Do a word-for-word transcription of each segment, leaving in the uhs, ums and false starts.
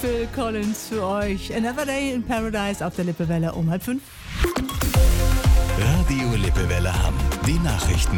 Phil Collins für euch. Another Day in Paradise auf der Lippewelle um halb fünf. Radio Lippewelle Hamm. Die Nachrichten.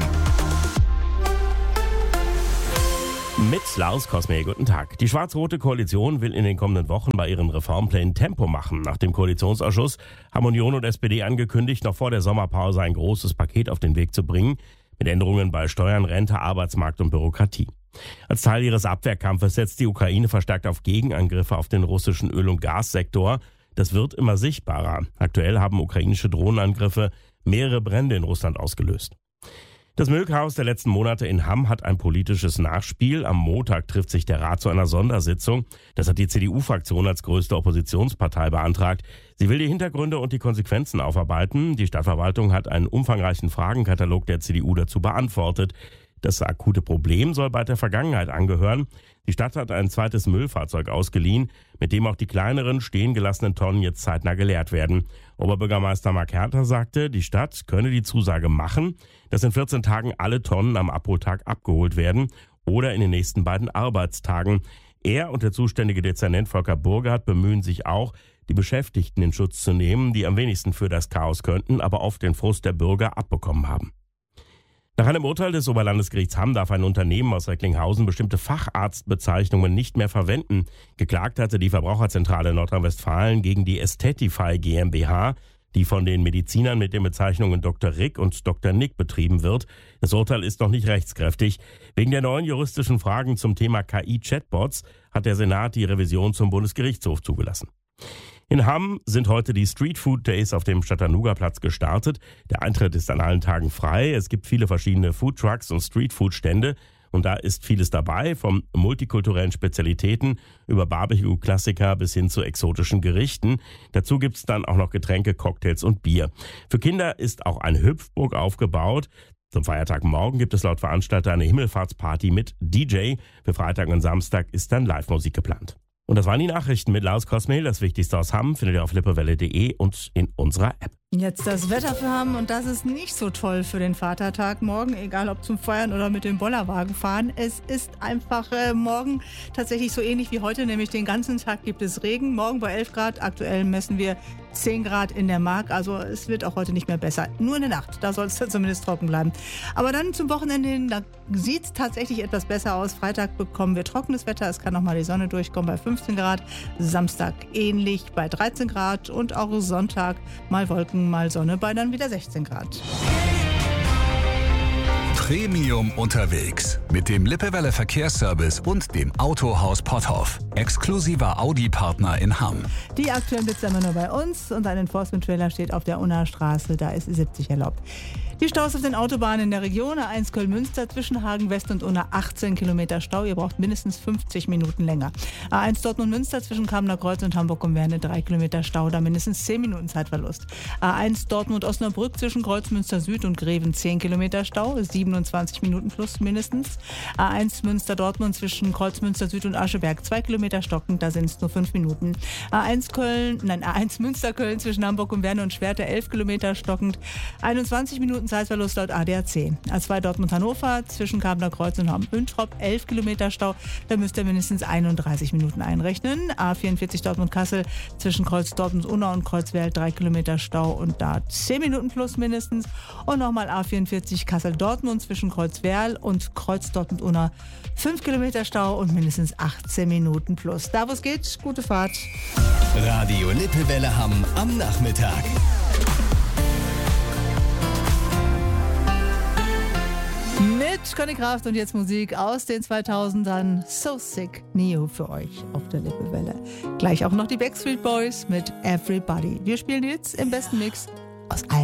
Mit Klaus Kosme, guten Tag. Die schwarz-rote Koalition will in den kommenden Wochen bei ihren Reformplänen Tempo machen. Nach dem Koalitionsausschuss haben Union und S P D angekündigt, noch vor der Sommerpause ein großes Paket auf den Weg zu bringen, mit Änderungen bei Steuern, Rente, Arbeitsmarkt und Bürokratie. Als Teil ihres Abwehrkampfes setzt die Ukraine verstärkt auf Gegenangriffe auf den russischen Öl- und Gassektor. Das wird immer sichtbarer. Aktuell haben ukrainische Drohnenangriffe mehrere Brände in Russland ausgelöst. Das Müllchaos der letzten Monate in Hamm hat ein politisches Nachspiel. Am Montag trifft sich der Rat zu einer Sondersitzung. Das hat die C D U-Fraktion als größte Oppositionspartei beantragt. Sie will die Hintergründe und die Konsequenzen aufarbeiten. Die Stadtverwaltung hat einen umfangreichen Fragenkatalog der C D U dazu beantwortet. Das akute Problem soll bald der Vergangenheit angehören. Die Stadt hat ein zweites Müllfahrzeug ausgeliehen, mit dem auch die kleineren stehen gelassenen Tonnen jetzt zeitnah geleert werden. Oberbürgermeister Mark Herter sagte, die Stadt könne die Zusage machen, dass in vierzehn Tagen alle Tonnen am Abholtag abgeholt werden oder in den nächsten beiden Arbeitstagen. Er und der zuständige Dezernent Volker Burghardt bemühen sich auch, die Beschäftigten in Schutz zu nehmen, die am wenigsten für das Chaos könnten, aber oft den Frust der Bürger abbekommen haben. Nach einem Urteil des Oberlandesgerichts Hamm darf ein Unternehmen aus Recklinghausen bestimmte Facharztbezeichnungen nicht mehr verwenden. Geklagt hatte die Verbraucherzentrale Nordrhein-Westfalen gegen die Aesthetify GmbH, die von den Medizinern mit den Bezeichnungen Doktor Rick und Doktor Nick betrieben wird. Das Urteil ist noch nicht rechtskräftig. Wegen der neuen juristischen Fragen zum Thema K I-Chatbots hat der Senat die Revision zum Bundesgerichtshof zugelassen. In Hamm sind heute die Street Food Days auf dem Chattanooga-Platz gestartet. Der Eintritt ist an allen Tagen frei. Es gibt viele verschiedene Foodtrucks und Streetfood-Stände. Und da ist vieles dabei, vom multikulturellen Spezialitäten über Barbecue-Klassiker bis hin zu exotischen Gerichten. Dazu gibt's dann auch noch Getränke, Cocktails und Bier. Für Kinder ist auch ein Hüpfburg aufgebaut. Zum Feiertag morgen gibt es laut Veranstalter eine Himmelfahrtsparty mit D J. Für Freitag und Samstag ist dann Live-Musik geplant. Und das waren die Nachrichten mit Klaus Kosme. Das Wichtigste aus Hamm findet ihr auf lippewelle punkt de und in unserer App. Jetzt das Wetter für Hamm und das ist nicht so toll für den Vatertag morgen, egal ob zum Feiern oder mit dem Bollerwagen fahren. Es ist einfach äh, morgen tatsächlich so ähnlich wie heute, nämlich den ganzen Tag gibt es Regen. Morgen bei elf Grad, aktuell messen wir zehn Grad in der Mark, also es wird auch heute nicht mehr besser. Nur in der Nacht, da soll es zumindest trocken bleiben. Aber dann zum Wochenende hin, da sieht es tatsächlich etwas besser aus. Freitag bekommen wir trockenes Wetter, es kann noch mal die Sonne durchkommen bei fünfzehn Grad. Samstag ähnlich bei dreizehn Grad und auch Sonntag mal Wolken, mal Sonne bei dann wieder sechzehn Grad. Premium unterwegs mit dem Lippewelle Verkehrsservice und dem Autohaus Potthoff. Exklusiver Audi-Partner in Hamm. Die aktuellen Blitzer immer nur bei uns und ein Enforcement-Trailer steht auf der Unna-Straße, da ist siebzig erlaubt. Die Staus auf den Autobahnen in der Region, A eins Köln-Münster zwischen Hagen West und Unna achtzehn Kilometer Stau. Ihr braucht mindestens fünfzig Minuten länger. A eins Dortmund-Münster zwischen Kamener Kreuz und Hamburg um Werne drei Kilometer Stau, da mindestens zehn Minuten Zeitverlust. A eins Dortmund-Osnabrück zwischen Kreuzmünster Süd und Greven zehn Kilometer Stau, siebenundzwanzig Minuten plus mindestens. A eins Münster-Dortmund zwischen Kreuzmünster Süd und Ascheberg zwei Kilometer stockend, da sind es nur fünf Minuten. A eins Köln, nein, A eins Münster-Köln zwischen Hamburg und Werne und Schwerte elf Kilometer stockend, einundzwanzig Minuten Zeitverlust laut A D A C. A zwei Dortmund-Hannover zwischen Kamener Kreuz und Hamm-Üntrop elf Kilometer Stau, da müsst ihr mindestens einunddreißig Minuten einrechnen. A vierundvierzig Dortmund-Kassel zwischen Kreuz Dortmund-Unna und Kreuzwerl drei Kilometer Stau und da zehn Minuten plus mindestens. Und nochmal A vierundvierzig Kassel-Dortmund zwischen Kreuzwerl und Kreuz Dortmund-Unna fünf Kilometer Stau und mindestens achtzehn Minuten plus. Da wo es geht, gute Fahrt. Radio Lippewelle Hamm am Nachmittag. Mit Conny Kraft und jetzt Musik aus den zweitausendern. So Sick Neo für euch auf der Lippewelle. Gleich auch noch die Backstreet Boys mit Everybody. Wir spielen jetzt im besten Mix aus allen.